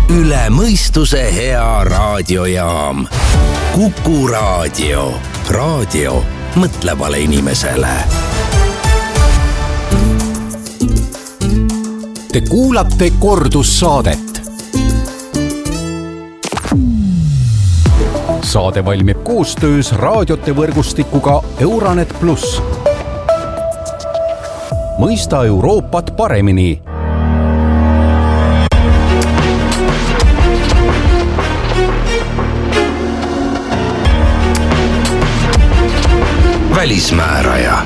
üle mõistuse hea raadiojaam. Kuku Raadio. Raadio mõtlevale inimesele. Te kuulate kordussaadet. Saade valmib koostöös raadiote võrgustikuga Euranet Plus. Mõista Euroopat paremini. Välismääraja.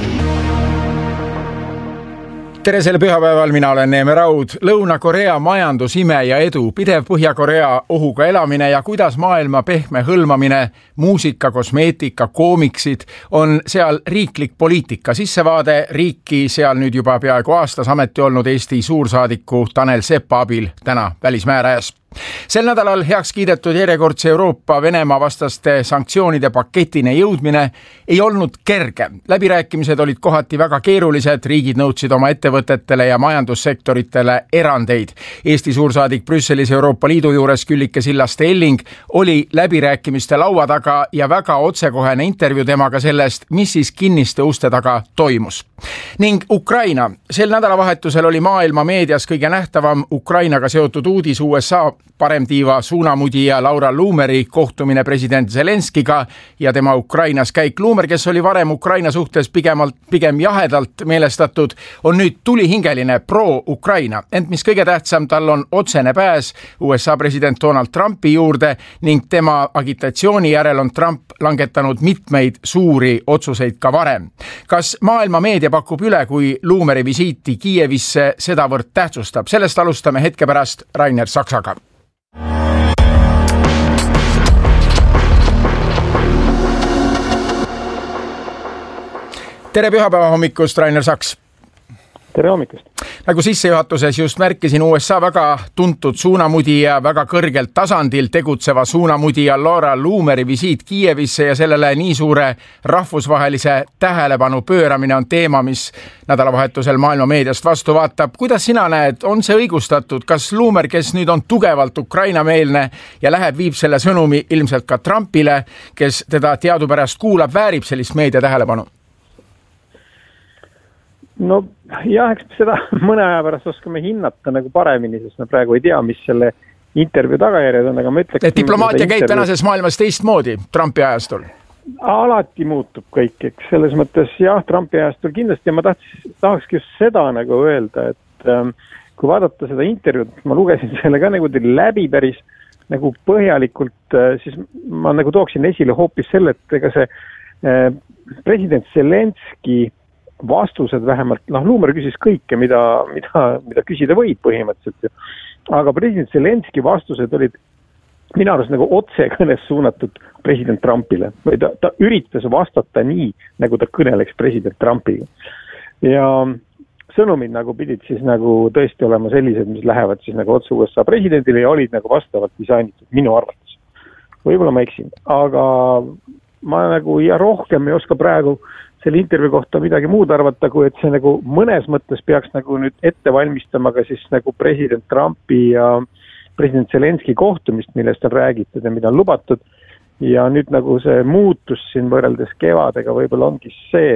Tere selle pühapäeval, mina olen Neeme Raud. Lõuna-Korea majandusime ja edu, pidev Põhja-Korea ohuga elamine ja kuidas maailma pehme hõlmamine, muusika, kosmeetika, koomiksid on seal riiklik poliitika. Sissevaade riiki seal nüüd juba peaaegu aastas ameti olnud Eesti suursaadiku Tanel Sepa abil täna välismäärajas. Sel nädalal heaks kiidetud järjekordse Euroopa Venemaa vastaste sanktsioonide paketine jõudmine ei olnud kerge. Läbirääkimised olid kohati väga keerulised, riigid nõudsid oma ettevõtetele ja majandussektoritele erandeid. Eesti suursaadik Brüsselis Euroopa Liidu juures Küllike Sillaste-Elling oli läbirääkimiste laua taga ja väga otsekohene intervjuu temaga sellest, mis siis kinniste uste taga toimus. Ning Ukraina. Sel nädalavahetusel oli maailma meedias kõige nähtavam Ukrainaga seotud uudis USA paremtiiva suunamudija Laura Luumeri kohtumine president Zelenskiga ja tema Ukrainas käik. Luumer, kes oli varem Ukraina suhtes pigem jahedalt meelestatud, on nüüd tulihingeline pro-Ukraina. Ent mis kõige tähtsam, tal on otsene pääs USA president Donald Trumpi juurde ning tema agitatsiooni järel on Trump langetanud mitmeid suuri otsuseid ka varem. Kas maailma meedia pakub üle, kui Luumeri visiiti Kiievisse sedavõrd tähtsustab? Sellest alustame hetke pärast Rainer Saksaga. Tere pühapäeva hommikust, Rainer Saks. Tere hommikust. Nagu sissejuhatuses just märkisin, USA väga tuntud suunamudija, väga kõrgelt tasandil tegutseva suunamudija Laura Luumeri visiit Kiievisse ja sellele nii suure rahvusvahelise tähelepanu pööramine on teema, mis nädalavahetusel maailma meediast vastu vaatab. Kuidas sina näed, on see õigustatud? Kas Luumer, kes nüüd on tugevalt Ukraina-meelne ja viib selle sõnumi ilmselt ka Trumpile, kes teda teadupärast kuulab, väärib sellist meedia tähelepanu? No jah, eks seda mõne aja pärast oskame hinnata nagu paremini, sest me praegu ei tea, mis selle intervjuu tagajärjed on, aga ma ütleks... Diplomaatia käib tänases maailmas teistmoodi Trumpi ajastul? Alati muutub kõik, eks selles mõttes jah, Trumpi ajastul kindlasti ja ma tahakski just seda nagu öelda, et kui vaadata seda intervjuud, ma lugesin selle ka nagu läbi päris nagu põhjalikult, siis ma nagu tooksin esile hoopis selle, et ega see president Zelenski vastused vähemalt, Luumer küsis kõike, mida küsida võib põhimõtteliselt. Aga president Zelenski vastused olid minu arust nagu otsekõnes suunatud president Trumpile. Või ta üritas vastata nii, nagu ta kõneleks president Trumpiga. Ja sõnumid nagu pidid siis nagu tõesti olema sellised, mis lähevad siis nagu otse USA presidendile ja olid nagu vastavalt disainitud minu arvates. Võib-olla ma eksin, aga ma nagu ja rohkem ei oska praegu selle intervjuu kohta midagi muud arvata, kui et see nagu mõnes mõttes peaks nagu nüüd ette valmistama ka siis nagu president Trumpi ja president Zelenski kohtumist, millest on räägitud ja mida on lubatud. Ja nüüd nagu see muutus siin võrreldes kevadega võib-olla ongi see,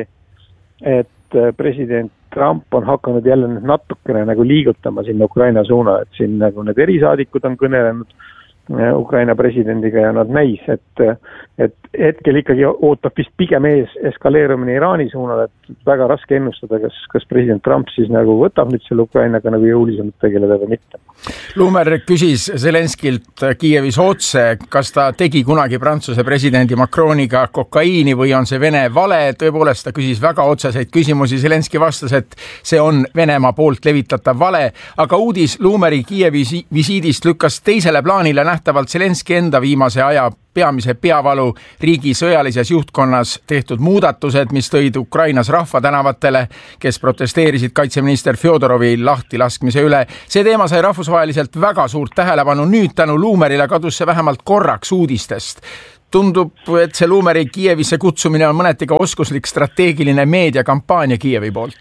et president Trump on hakanud jälle natukene nagu liigutama sinna Ukraina suuna, et siin nagu need erisaadikud on kõnelenud Ukraina presidendiga ja nad näis, et hetkel ikkagi ootab vist pigem ees eskaleerumine Iraani suunal, et väga raske ennustada, kas president Trump siis nagu võtab nüüd selle Ukrainaga nagu jõulisemalt tegeleda või mitte. Luumer küsis Zelenskilt Kiievis otse, kas ta tegi kunagi Prantsuse presidendi Macroniga kokaiini või on see Vene vale. Tõepoolest ta küsis väga otseseid küsimusi. Zelenski vastas, et see on Venemaa poolt levitatav vale, aga uudis Luumeri Kiievi visiidist lükkas teisele plaanile nähtavalt Zelenski enda viimase aja peamise peavalu riigi sõjalises juhtkonnas tehtud muudatused, mis tõid Ukrainas rahva tänavatele, kes protesteerisid kaitseminister Fjodorovi lahtilaskmise üle. See teema sai rahvusvaheliselt väga suurt tähelepanu. Nüüd tänu Luumerile kadus see vähemalt korraks uudistest. Tundub, et see Luumeri Kiievisse kutsumine on mõneti ka oskuslik strateegiline meediakampaania Kiievi poolt.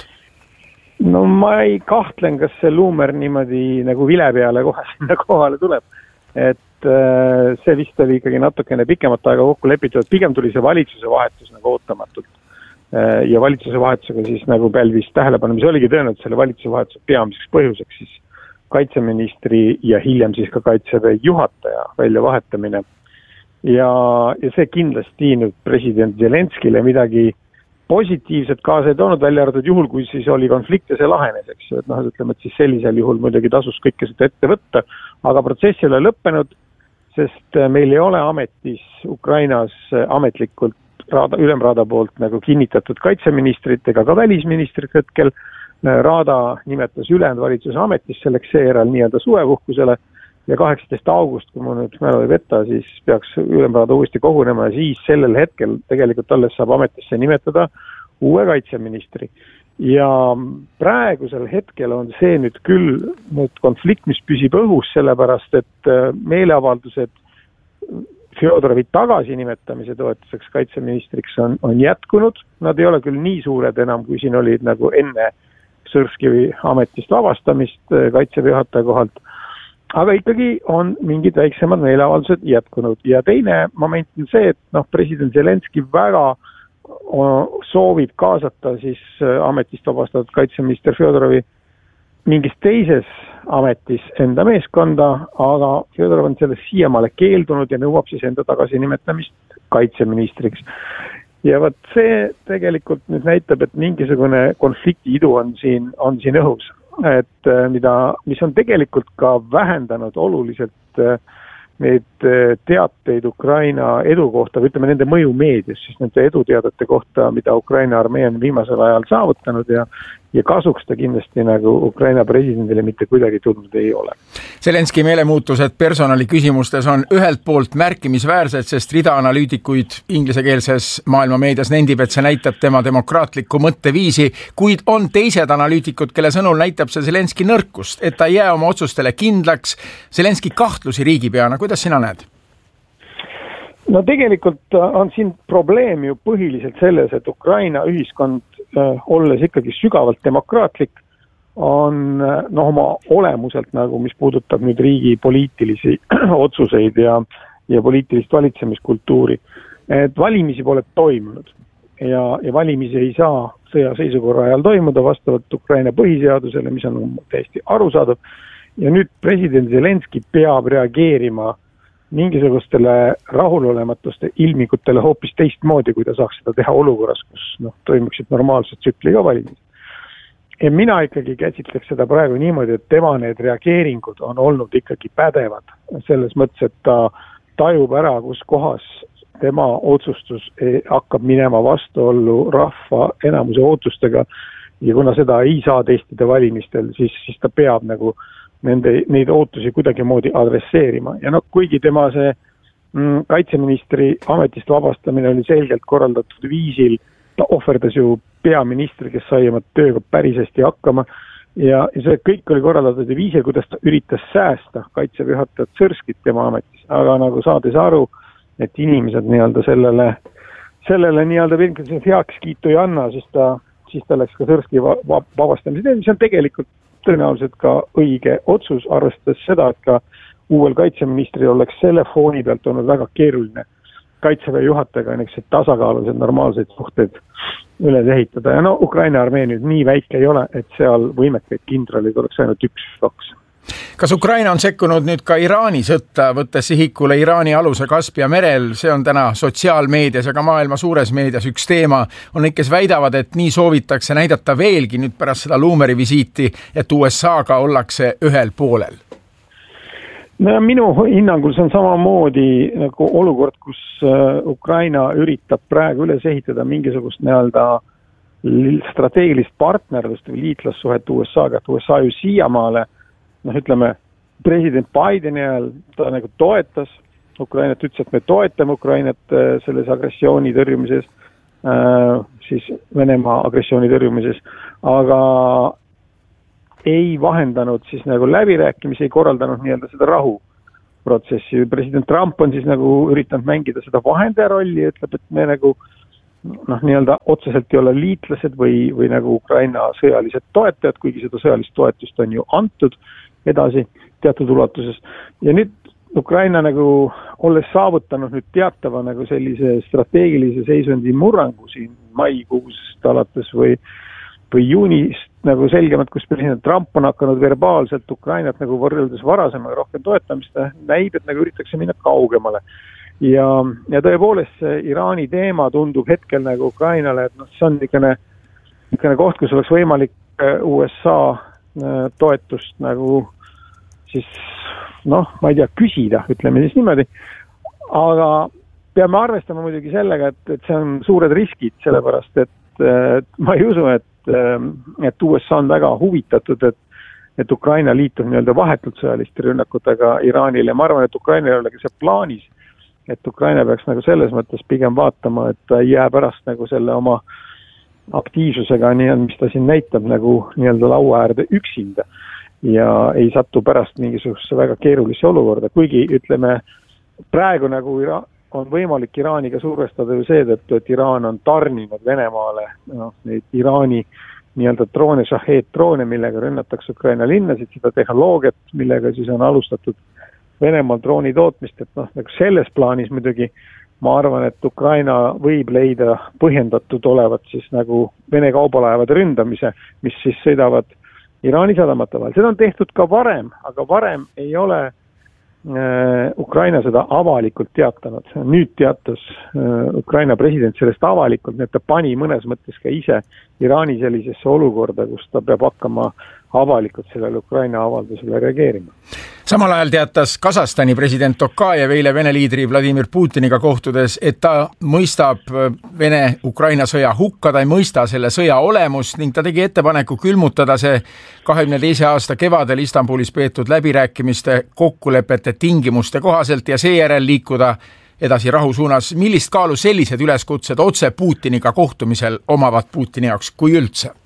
No ma ei kahtlen, kas see Luumer niimoodi nagu vile peale kohe sinna kohale tuleb. et see vist oli ikkagi natukene pikemat aega kokku lepitud, pigem tuli see valitsuse vahetus nagu ootamatult. Ja valitsuse vahetusega siis nagu pälvis tähelepanu, mis oligi tõenäoliselt selle valitsuse vahetuse peamiseks põhjuseks siis kaitseministri ja hiljem siis ka kaitseväe juhataja väljavahetamine. Ja see kindlasti nüüd president Zelenskile midagi positiivset kaasa ei toonud, välja arvatud juhul, kui siis oli konflikt ja see lahenes, eks ju, et ütleme, et siis sellisel juhul muidugi tasus kõike seda ette võtta, aga protsess ei ole lõppenud, sest meil ei ole ametis Ukrainas ametlikult ülemraada poolt nagu kinnitatud kaitseministrit ega ka välisministrit hetkel. Raada nimetas ülejäänud valitsuse ametis selleks seejärel nii-öelda suvepuhkusele ja 18. august, kui ma nüüd mälu ei veta, siis peaks ülemraada uuesti kogunema ja siis sellel hetkel tegelikult alles saab ametisse nimetada uue kaitseministri. Ja praegusel hetkel on see nüüd küll konflikt, mis püsib õhus, sellepärast et meeleavaldused Fjodorovi tagasinimetamise toetuseks kaitseministriks on jätkunud. Nad ei ole küll nii suured enam, kui siin olid nagu enne Sõrskivi ametist vabastamist kaitseväe juhataja kohalt, aga ikkagi on mingid väiksemad meeleavaldused jätkunud. Ja teine moment on see, et president Zelenski väga soovib kaasata siis ametist vabastatud kaitseminister Fjodorovi mingis teises ametis enda meeskonda, aga Fjodorov on sellest siiamaale keeldunud ja nõuab siis enda tagasi-nimetamist kaitseministriks. Ja võt see tegelikult nüüd näitab, et mingisugune konfliktiidu on siin õhus, et mis on tegelikult ka vähendanud oluliselt neid teateid Ukraina edu kohta, või ütleme nende mõju meedias, siis nende eduteadete kohta, mida Ukraina armee on viimasel ajal saavutanud ja kasuks ta kindlasti nagu Ukraina presidendile mitte kuidagi tulnud ei ole. Zelenski meelemuutused personali küsimustes on ühelt poolt märkimisväärsed, sest rida analüütikuid ingliskeelses maailma meedias nendib, et see näitab tema demokraatlikku mõtteviisi, kuid on teised analüütikud, kelle sõnul näitab see Zelenski nõrkust, et ta ei jää oma otsustele kindlaks. Zelenski kahtlusi riigipeana, kuidas sina näed? No tegelikult on siin probleem ju põhiliselt selles, et Ukraina ühiskond, olles ikkagi sügavalt demokraatlik, on oma olemuselt nagu, mis puudutab nüüd riigi poliitilisi otsuseid ja poliitilist valitsemiskultuuri. Et valimisi pole toimunud ja valimisi ei saa sõjaseisukorra ajal toimuda vastavalt Ukraina põhiseadusele, mis on täiesti arusaadav. Ja nüüd president Zelenski peab reageerima mingisugustele rahulolемatuste ilmingutele hoopis teistmoodi, kui ta saaks seda teha olukorras, kus toimuksid normaalsed tsükliga valimised. Ja mina ikkagi käsitleks seda praegu niimoodi, et tema need reageeringud on olnud ikkagi pädevad. Selles mõttes, et ta tajub ära, kus kohas tema otsustus hakkab minema vastuollu rahva enamuse ootustega ja kuna seda ei saa testida valimistel, siis ta peab nagu neid ootusi kuidagi moodi adresseerima. Ja kuigi tema see kaitseministri ametist vabastamine oli selgelt korraldatud viisil, ta ohverdas ju peaministri, kes sai oma tööga päris hästi hakkama ja see kõik oli korraldatud viisil, kuidas ta üritas säästa kaitseväe juhatajat Sõrskit tema ametis, aga nagu saades aru, et inimesed nii-öelda sellele nii-öelda heakskiitu ei anna, siis ta läks ka Sõrski vabastamise, mis on tegelikult tõenäoliselt ka õige otsus, arvestades seda, et ka uuel kaitseministril oleks selle fooni pealt olnud väga keeruline kaitseväe juhatajaga niisugused tasakaalused normaalseid suhteid üles ehitada. Ja Ukraina armee nüüd nii väike ei ole, et seal võimekaid kindralid oleks ainult 1-2. Kas Ukraina on sekkunud nüüd ka Iraani sõtta, võttes sihikule Iraani aluse Kaspia merel? See on täna sotsiaalmeedias ja ka maailma suures meedias üks teema. On neid, kes väidavad, et nii soovitakse näidata veelgi nüüd pärast seda Luumeri visiiti, et USA-ga ollakse ühel poolel. No, minu hinnangul see on samamoodi nagu olukord, kus Ukraina üritab praegu üles ehitada mingisugust nii-öelda strateegilist partnerlust või liitlassuhet USA-ga, et USA ju siiamaale ütleme, president Bideni ajal ta nagu toetas Ukrainat, ütles, et me toetame Ukrainat selles agressiooni tõrjumises, siis Venemaa agressiooni tõrjumises, aga ei vahendanud siis nagu läbirääkimisi, ei korraldanud nii-öelda seda rahuprotsessi. President Trump on siis nagu üritanud mängida seda vahendaja rolli ja ütleb, et me nagu nii-öelda otseselt ei ole liitlased või nagu Ukraina sõjalised toetajad, kuigi seda sõjalist toetust on ju antud edasi teatud ulatuses. Ja nüüd Ukraina nagu olles saavutanud nüüd teatava nagu sellise strateegilise seisundi murrangu siin maikuust alates või juunist nagu selgemalt, kus president Trump on hakanud verbaalselt Ukrainat nagu võrreldes varasemaga rohkem toetamist, näib, et nagu üritatakse minna kaugemale. Ja tõepoolest see Iraani teema tundub hetkel nagu Ukrainale, et see on niisugune koht, kus oleks võimalik USA toetust nagu siis ma ei tea, küsida, ütleme siis niimoodi, aga peame arvestama muidugi sellega, et see on suured riskid, sellepärast et ma ei usu, et USA on väga huvitatud, et Ukraina liitub nii-öelda vahetult sõjaliste rünnakutega Iraanile. Ma arvan, et Ukraina ei olegi see plaanis, et Ukraina peaks nagu selles mõttes pigem vaatama, et ta ei jää pärast nagu selle oma aktiivsusega, mis ta siin näitab nagu nii-öelda laua äärde üksinda ja ei satu pärast mingisugusesse väga keerulisse olukorda, kuigi ütleme, praegu nagu on võimalik Iraaniga survestada ju seetõttu, et Iraan on tarninud Venemaale neid Iraani nii-öelda droone, Shahed-droone, millega rünnatakse Ukraina linnasid, seda tehnoloogiat, millega siis on alustatud Venemaal drooni tootmist, et nagu selles plaanis muidugi ma arvan, et Ukraina võib leida põhjendatud olevat siis nagu Vene kaubalaevade ründamise, mis siis sõidavad Iraani sadamate vahel. Seda on tehtud ka varem, aga varem ei ole Ukraina seda avalikult teatanud. Nüüd teatas Ukraina president sellest avalikult, et ta pani mõnes mõttes ka ise Iraani sellisesse olukorda, kus ta peab hakkama avalikult sellele Ukraina avaldusele reageerima. Samal ajal teatas Kasahstani president Tokajev eile Vene liidri Vladimir Putiniga kohtudes, et ta mõistab Vene-Ukraina sõja hukka, ta ei mõista selle sõja olemust ning ta tegi ettepaneku külmutada see 22. aasta kevadel Istanbulis peetud läbirääkimiste kokkulepete tingimuste kohaselt ja seejärel liikuda edasi rahu suunas. Millist kaalu sellised üleskutsed otse Putiniga kohtumisel omavad Putini jaoks, kui üldse?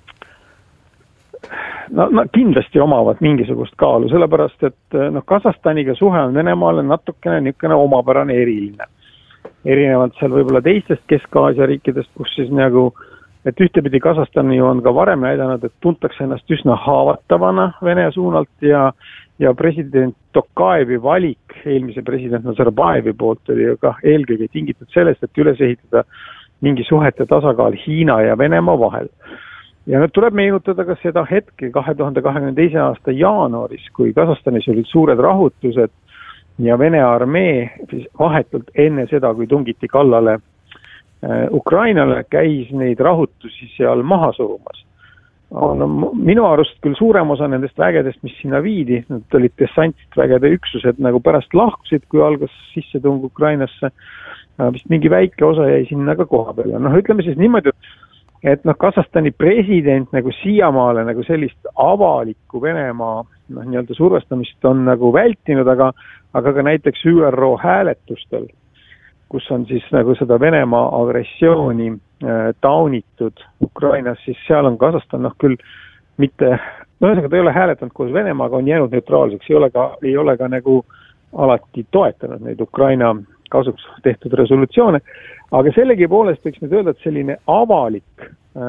No kindlasti omavad mingisugust kaalu, sellepärast, et Kasahstaniga suhe on Venemaale natukene niisugune omapärane eriline. Erinevalt seal võib-olla teistest Kesk-Aasia riikidest, kus siis nagu, et ühtepidi Kasahstani on ka varem näidanud, et tuntakse ennast üsna haavatavana Vene suunalt ja president Tokajevi valik eelmise president Nazarbajevi poolt oli ka eelkõige tingitud sellest, et üles ehitada mingi suhete tasakaal Hiina ja Venemaa vahel. Ja nüüd tuleb meenutada ka seda hetke 2022. aasta jaanuaris, kui Kasahstanis olid suured rahutused ja Vene armee vahetult enne seda, kui tungiti kallale Ukrainale, käis neid rahutusi seal maha surumas. Minu arust küll suurem osa nendest vägedest, mis sinna viidi, need olid dessantvägede üksused, nagu pärast lahkusid, kui algas sissetung Ukrainasse, vist mingi väike osa jäi sinna ka koha peale. Ütleme siis niimoodi, et Kasahstani president nagu siiamaale nagu sellist avalikku Venemaa nii-öelda survestamist on nagu vältinud, aga ka näiteks ÜRO hääletustel, kus on siis nagu seda Venemaa agressiooni taunitud Ukrainas, siis seal on Kasahstan küll mitte, ta ei ole hääletanud koos Venemaaga, on jäänud neutraalseks, ei ole ka nagu alati toetanud neid Ukraina kasuks tehtud resolutsioone, aga sellegipoolest võiks nüüd öelda, et selline avalik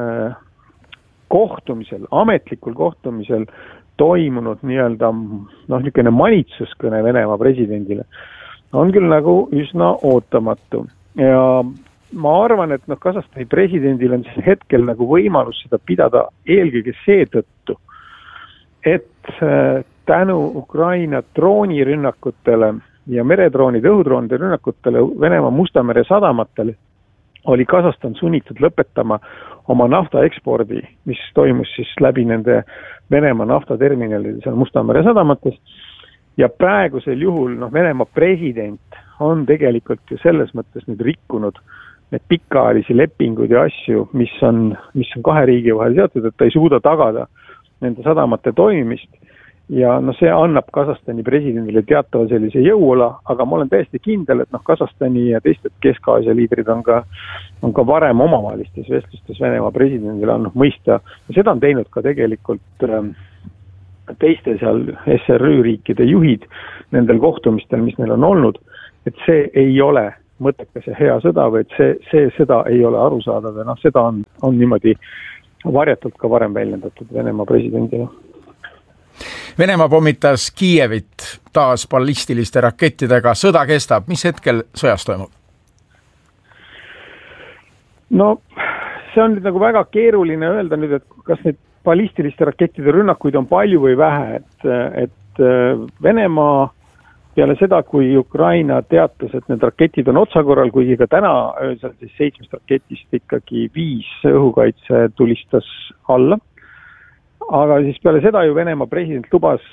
kohtumisel, ametlikul kohtumisel toimunud nii-öelda niisugune manitsuskõne Venemaa presidendile on küll nagu üsna ootamatu. Ja ma arvan, et Kasahstani presidendil on siis hetkel nagu võimalus seda pidada eelkõige seetõttu, et tänu Ukraina droonirünnakutele ja meredroonide, õhudroonide rünnakutele Venemaa Musta mere sadamatele oli Kasahstan sunnitud lõpetama oma nafta ekspordi, mis toimus siis läbi nende Venemaa naftaterminalide seal Musta mere sadamates. Ja praegusel juhul Venemaa president on tegelikult ju selles mõttes nüüd rikkunud need pikaajalisi lepinguid ja asju, mis on kahe riigi vahel seotud, et ta ei suuda tagada nende sadamate toimimist. Ja see annab Kasahstani presidendile teatava sellise jõuola, aga ma olen täiesti kindel, et Kasahstani ja teised Kesk-Aasia liidrid on ka varem omavahelistes vestlustes Venemaa presidendile andnud mõista. Ja seda on teinud ka tegelikult teiste seal SRÜ riikide juhid nendel kohtumistel, mis neil on olnud, et see ei ole mõttekas ja hea sõda, või et see sõda ei ole arusaadav ja seda on niimoodi varjatult ka varem väljendatud Venemaa presidendile. Venemaa pommitas Kiievit taas ballistiliste rakettidega, sõda kestab, mis hetkel sõjas toimub? No see on nüüd nagu väga keeruline öelda nüüd, et kas need ballistiliste rakettide rünnakuid on palju või vähe, et Venemaa peale seda, kui Ukraina teatas, et need raketid on otsakorral, kuigi ka täna öösel siis 7 raketist ikkagi 5 õhukaitse tulistas alla. Aga siis peale seda ju Venemaa president lubas,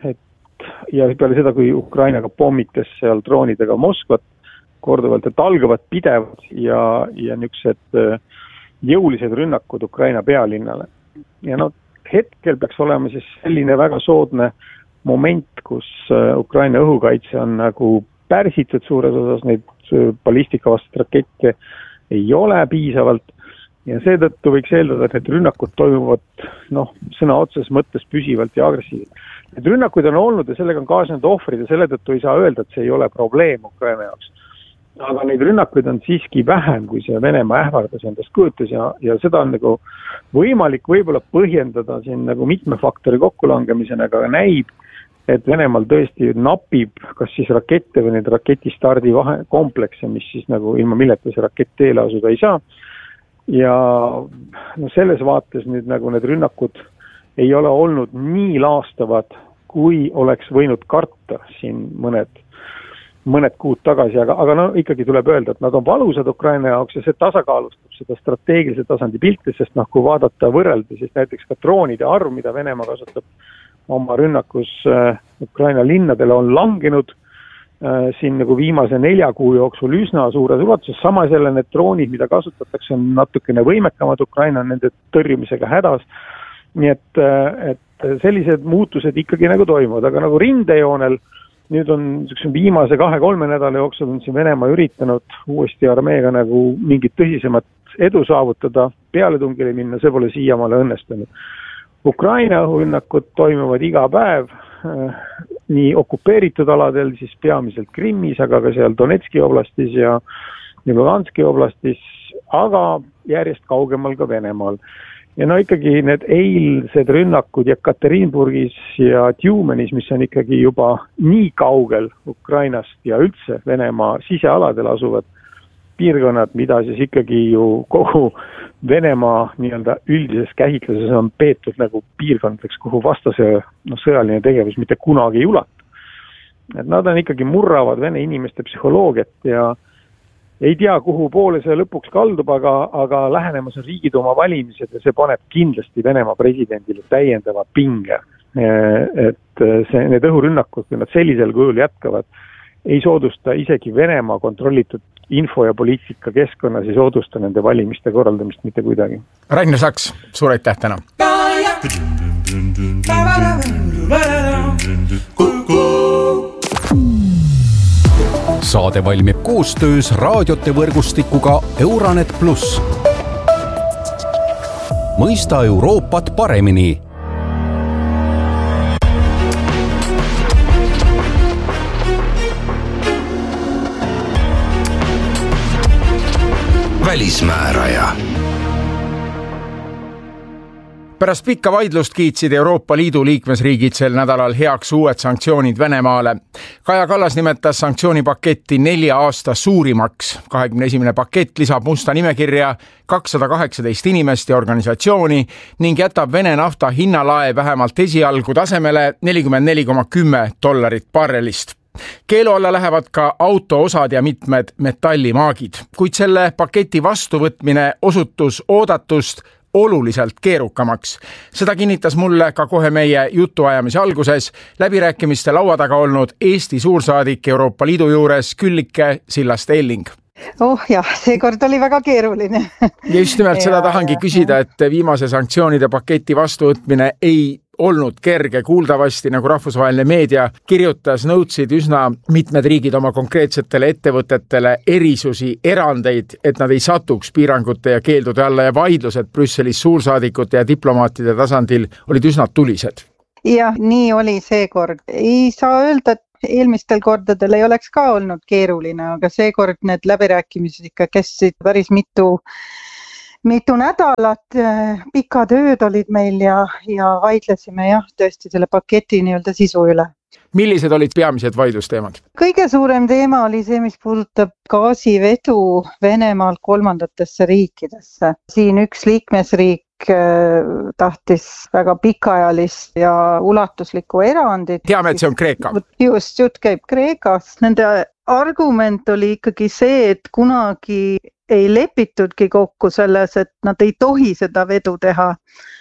ja peale seda, kui Ukrainaga pommitas seal droonidega Moskvat korduvalt, et algavad pidevad ja niisugused jõulised rünnakud Ukraina pealinnale. Ja hetkel peaks olema siis selline väga soodne moment, kus Ukraina õhukaitse on nagu pärsitud suures osas, neid ballistikavastast rakette ei ole piisavalt ja seetõttu võiks eeldada, et need rünnakud toimuvad sõna otseses mõttes püsivalt ja agressiivselt. Need rünnakud on olnud ja sellega on kaasnenud ohvrid ja selle tõttu ei saa öelda, et see ei ole probleem Ukraina jaoks. Aga neid rünnakuid on siiski vähem, kui see Venemaa ähvardas endast kujutas ja seda on nagu võimalik võib-olla põhjendada siin nagu mitme faktori kokkulangemisena, aga näib, et Venemaal tõesti napib kas siis rakette või need raketistardi komplekse, mis siis nagu ilma milleta see rakett teele asuda ei saa. Ja selles vaates nüüd nagu need rünnakud ei ole olnud nii laastavad, kui oleks võinud karta siin mõned kuud tagasi, aga ikkagi tuleb öelda, et nad on valusad Ukraina jaoks ja see tasakaalustab seda strateegilise tasandi pilti, sest kui vaadata võrrelda, siis näiteks ka droonide arv, mida Venemaa kasutab oma rünnakus Ukraina linnadele on langenud siin nagu viimase 4 kuu jooksul üsna suures ulatuses, samas jälle need droonid, mida kasutatakse, on natukene võimekamad, Ukraina on nende tõrjumisega hädas, nii et sellised muutused ikkagi nagu toimuvad, aga nagu rindejoonel nüüd on viimase 2-3 nädala jooksul on siin Venemaa üritanud uuesti armeega nagu mingit tõsisemat edu saavutada, pealetungile minna, see pole siiamaale õnnestunud. Ukraina õhurünnakud toimuvad iga päev nii okupeeritud aladel, siis peamiselt Krimmis, aga ka seal Donetski oblastis ja Luganski oblastis, aga järjest kaugemal ka Venemaal. Ja ikkagi need eilsed rünnakud Jekaterinburgis ja Tjumenis, mis on ikkagi juba nii kaugel Ukrainast ja üldse Venemaa sisealadel asuvad piirkonnad, mida siis ikkagi ju kogu Venemaa nii-öelda üldises käsitluses on peetud nagu piirkondadeks, kuhu vastase sõjaline tegevus mitte kunagi ei ulatu. Et nad on ikkagi murravad Vene inimeste psühholoogiat ja ei tea, kuhu poole see lõpuks kaldub, aga lähenemas on Riigiduuma valimised ja see paneb kindlasti Venemaa presidendile täiendava pinge. Et need õhurünnakud, kui nad sellisel kujul jätkavad, ei soodusta isegi Venemaa kontrollitud info- ja poliitika keskkonnas, ei soodusta nende valimiste korraldamist mitte kuidagi. Rainer Saks, suur aitäh täna! Saade valmib koostöös raadiote võrgustikuga Euranet Plus. Mõista Euroopat paremini. Välismääraja. Pärast pikka vaidlust kiitsid Euroopa Liidu liikmesriigid sel nädalal heaks uued sanktsioonid Venemaale. Kaja Kallas nimetas sanktsioonipaketti 4 aasta suurimaks. 21. pakett lisab musta nimekirja 218 inimest ja organisatsiooni ning jätab Vene nafta hinnalae vähemalt esialgu tasemele $44,10 barrelist. Keelu alla lähevad ka autoosad ja mitmed metallimaagid, kuid selle paketi vastuvõtmine osutus oodatust oluliselt keerukamaks. Seda kinnitas mulle ka kohe meie jutuajamise alguses läbirääkimiste laua taga olnud Eesti suursaadik Euroopa Liidu juures Küllike Sillast-Elling. Seekord oli väga keeruline. Ja just nimelt seda tahangi küsida, et viimase sanktsioonide paketi vastuvõtmine ei olnud kerge. Kuuldavasti, nagu rahvusvaheline meedia kirjutas, nõudsid üsna mitmed riigid oma konkreetsetele ettevõtetele erisusi, erandeid, et nad ei satuks piirangute ja keeldude alla ja vaidlused Brüsselis suursaadikute ja diplomaatide tasandil olid üsna tulised. Ja, nii oli seekord. Ei saa öelda, et eelmistel kordadel ei oleks ka olnud keeruline, aga seekord need läbirääkimised ikka kestsid päris mitu mitu nädalat, pikad ööd olid meil ja vaidlesime tõesti selle paketi nii-öelda sisu üle. Millised olid peamised vaidlusteemad? Kõige suurem teema oli see, mis puudutab gaasivedu Venemaalt kolmandatesse riikidesse. Siin üks liikmesriik tahtis väga pikaajalist ja ulatuslikku erandit. Teame, et see on Kreeka. Just, jutt käib Kreekast. Nende argument oli ikkagi see, et kunagi ei lepitudki kokku selles, et nad ei tohi seda vedu teha.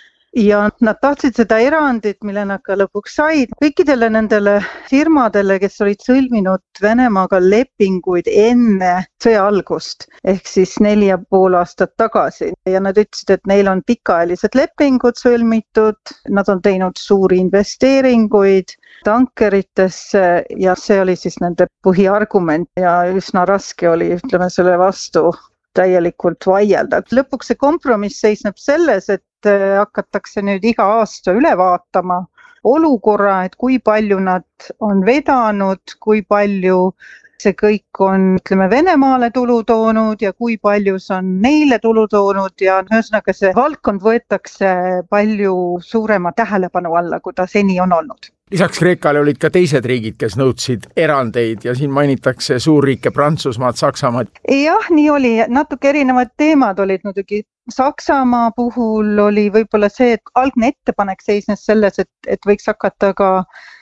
Ja nad tahtsid seda erandit, mille nad ka lõpuks said. Kõikidele nendele firmadele, kes olid sõlminud Venemaaga lepinguid enne sõja algust, ehk siis 4,5 aastat tagasi. Ja nad ütlesid, et neil on pikaajalised lepingud sõlmitud, nad on teinud suuri investeeringuid tankeritesse ja see oli siis nende põhiargument ja üsna raske oli, ütleme, selle vastu täielikult vaielda. Lõpuks see kompromiss seisneb selles, et hakatakse nüüd iga aasta üle vaatama olukorra, et kui palju nad on vedanud, kui palju see kõik on, ütleme, Venemaale tulu toonud ja kui palju see on neile tulu toonud ja ühesõnaga see valdkond võetakse palju suurema tähelepanu alla, kui ta seni on olnud. Lisaks Kreekale olid ka teised riigid, kes nõudsid erandeid ja siin mainitakse suurriike Prantsusmaad, Saksamaad. Jah, nii oli. Natuke erinevad teemad olid muidugi. Saksamaa puhul oli võib-olla see, et algne ettepanek seisnes selles, et võiks hakata ka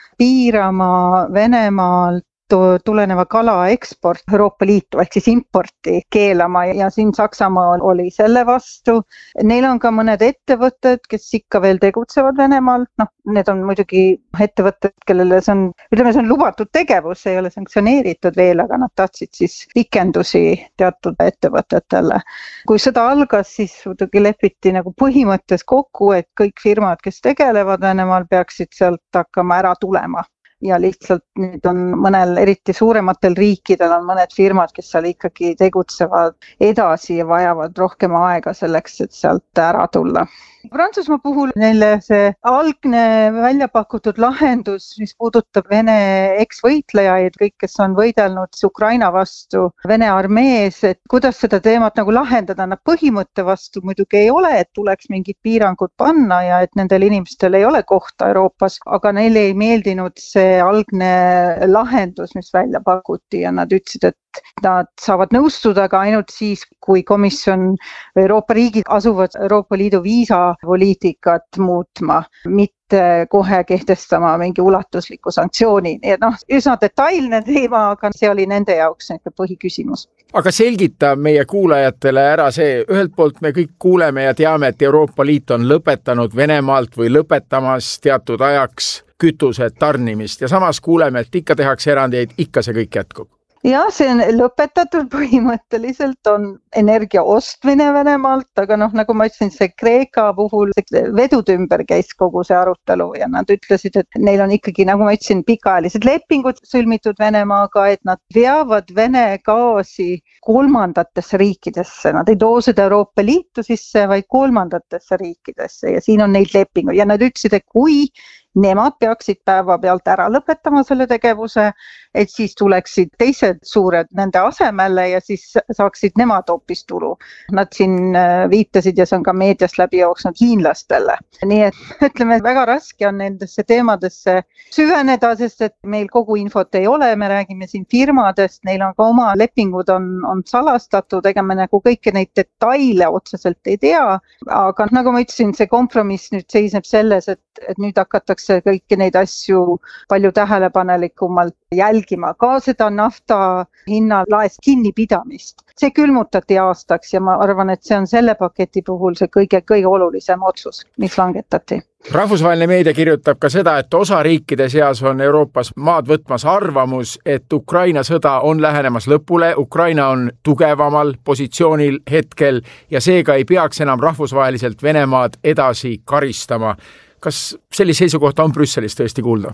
piirama Venemaalt tuleneva kala eksport Euroopa Liitu ehk siis importi keelama ja siin Saksamaa oli selle vastu. Neil on ka mõned ettevõtted, kes ikka veel tegutsevad Venemaalt. Need on muidugi ettevõtted, kellele see on lubatud tegevus, ei ole sanktsioneeritud veel, aga nad tahtsid siis pikendusi teatud ettevõtetele. Kui sõda algas, siis muidugi lepiti nagu põhimõttes kokku, et kõik firmad, kes tegelevad Venemaal, peaksid sealt hakkama ära tulema. Ja lihtsalt nüüd on mõnel, eriti suurematel riikidel on mõned firmad, kes seal ikkagi tegutsevad edasi ja vajavad rohkem aega selleks, et sealt ära tulla. Prantsusmaa puhul neile see algne välja pakutud lahendus, mis puudutab Vene eksvõitlejaid, kõik, kes on võidelnud Ukraina vastu Vene armees, et kuidas seda teemat nagu lahendada, nad põhimõtte vastu muidugi ei ole, et tuleks mingid piirangud panna ja et nendel inimestel ei ole kohta Euroopas, aga neile ei meeldinud see algne lahendus, mis välja pakuti ja nad ütlesid, et nad saavad nõustuda ka ainult siis, kui komisjon või Euroopa riigid asuvad Euroopa Liidu viisapoliitikat muutma, mitte kohe kehtestama mingi ulatusliku sanktsiooni. Üsna detailne teema, aga see oli nende jaoks põhiküsimus. Aga selgita meie kuulajatele ära see, ühelt poolt me kõik kuuleme ja teame, et Euroopa Liit on lõpetanud Venemaalt või lõpetamas teatud ajaks kütuse tarnimist ja samas kuuleme, et ikka tehakse erandeid, ikka see kõik jätkub. Ja see on lõpetatud põhimõtteliselt, on energia ostmine Venemaalt, aga nagu ma ütlesin, see Kreeka puhul vedude ümber käis kogu see arutelu ja nad ütlesid, et neil on ikkagi, nagu ma ütlesin, pikaajalised lepingud sõlmitud Venemaaga, et nad veavad Vene gaasi kolmandatesse riikidesse, nad ei too seda Euroopa Liitu sisse, vaid kolmandatesse riikidesse ja siin on neid lepinguid ja nad ütlesid, et kui nemad peaksid päevapealt ära lõpetama selle tegevuse, et siis tuleksid teised suured nende asemele ja siis saaksid nemad hoopis tulu. Nad siin viitasid ja see on ka meediast läbi jooksnud hiinlastele. Nii et ütleme, väga raske on nendesse teemadesse süveneda, sest et meil kogu infot ei ole, me räägime siin firmadest, neil on ka oma lepingud on salastatud, ega me nagu kõiki neid detaile otseselt ei tea, aga nagu ma ütlesin, see kompromiss nüüd seisneb selles, et nüüd hakatakse kõiki neid asju palju tähelepanelikumalt jälgima, ka seda nafta hinnalaest kinnipidamist. See külmutati aastaks ja ma arvan, et see on selle paketi puhul see kõige olulisem otsus, mis langetati. Rahvusvaheline meedia kirjutab ka seda, et osa riikide seas on Euroopas maad võtmas arvamus, et Ukraina sõda on lähenemas lõpule, Ukraina on tugevamal positsioonil hetkel ja seega ei peaks enam rahvusvaheliselt Venemaad edasi karistama. Kas sellist seisukohta on Brüsselis tõesti kuulda?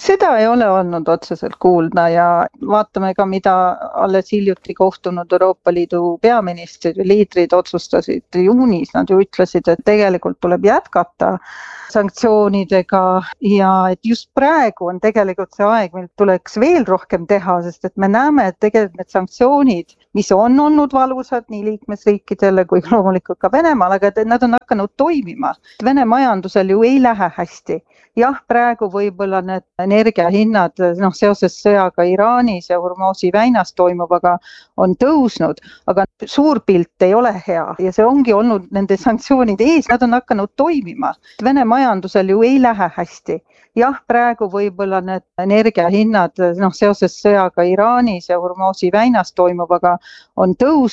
Seda ei ole olnud otseselt kuulda ja vaatame ka, mida alles hiljuti kohtunud Euroopa Liidu peaministrid ja liidrid otsustasid juunis. Nad ju ütlesid, et tegelikult tuleb jätkata sanktsioonidega ja et just praegu on tegelikult see aeg, mil tuleks veel rohkem teha, sest et me näeme, et tegelikult need sanktsioonid, mis on olnud valusad nii liikmesriikidele kui loomulikult ka Venemaal, aga nad on hakanud toimima. Vene majandusel ju ei lähe hästi. Jah, praegu võib-olla need energiahinnad seoses sõjaga Iraanis ja Hormuzi väinas toimuvaga on tõusnud, aga suur pilt ei ole hea ja see ongi olnud nende sanktsioonide ees, nad on hakanud toimima. Vene majandusel ju ei lähe hästi. Jah, praegu võib-olla need energiahinnad seoses sõjaga Iraanis ja Hormuzi väinas toimuvaga on tõusnud.